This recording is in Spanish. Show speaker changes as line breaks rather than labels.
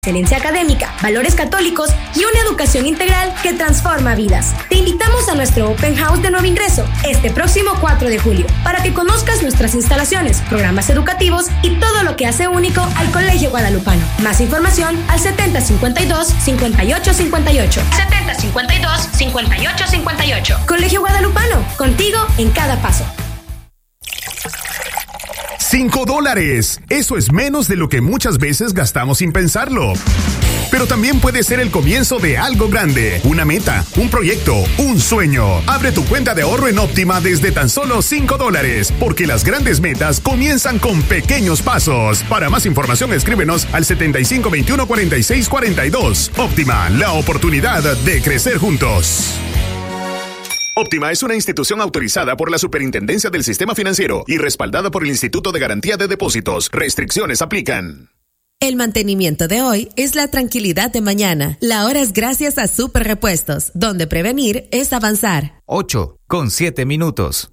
Excelencia académica, valores católicos y una educación integral que transforma vidas. Te invitamos a nuestro Open House de nuevo ingreso este próximo 4 de julio para que conozcas nuestras instalaciones, programas educativos y todo lo que hace único al Colegio Guadalupano. Más información al 7052-5858. 7052-5858. Colegio Guadalupano, contigo en cada paso.
$5. Eso es menos de lo que muchas veces gastamos sin pensarlo. Pero también puede ser el comienzo de algo grande, una meta, un proyecto, un sueño. Abre tu cuenta de ahorro en Óptima desde tan solo $5, porque las grandes metas comienzan con pequeños pasos. Para más información, escríbenos al 7521-4642. Óptima, la oportunidad de crecer juntos. Óptima es una institución autorizada por la Superintendencia del Sistema Financiero y respaldada por el Instituto de Garantía de Depósitos. Restricciones aplican.
El mantenimiento de hoy es la tranquilidad de mañana. La hora es gracias a Super Repuestos, donde prevenir es avanzar.
8:07.